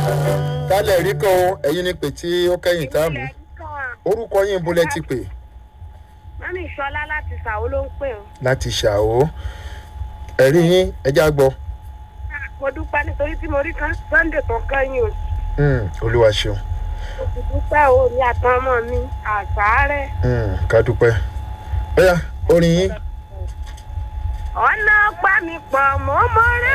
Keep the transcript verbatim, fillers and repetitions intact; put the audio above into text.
kálẹ̀ rí kan ẹ̀yin ní pè tí ó kẹ́yìn táàmù orúkọ yín bó lẹ ti pè. mọ́mí ìṣọlá láti ṣàwó ló ń pè ọ́. láti ṣàwó ẹ̀rí yín ẹjá gbọ́. mo dúpẹ́ nítorí tí mo rí kan sunday tó kẹ́yìn o. olúwa ṣeun. mo sì dúpẹ́ o ní àtàn ọmọ mi àṣàárẹ̀. ká dúpẹ́. bóyá orin yín. ọ̀nà pa mi pọ̀ mọ́ mọ́ rẹ́.